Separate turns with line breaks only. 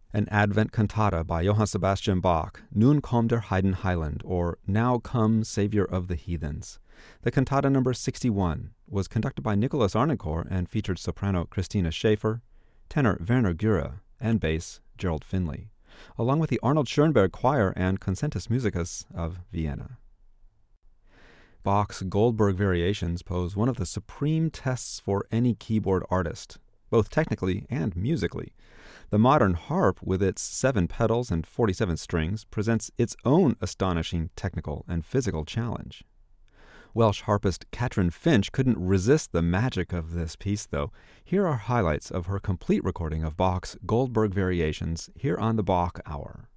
An Advent cantata by Johann Sebastian Bach, Nun komm der Heiden Heiland, or Now Come, Savior of the Heathens. The cantata number 61 was conducted by Nicholas Arnoncourt and featured soprano Christina Schaefer, tenor Werner Göre, and bass Gerald Finley, along with the Arnold Schoenberg Choir and Concentus Musicus of Vienna. Bach's Goldberg Variations pose one of the supreme tests for any keyboard artist, both technically and musically. The modern harp, with its 7 pedals and 47 strings, presents its own astonishing technical and physical challenge. Welsh harpist Catrin Finch couldn't resist the magic of this piece, though. Here are highlights of her complete recording of Bach's Goldberg Variations here on the Bach Hour.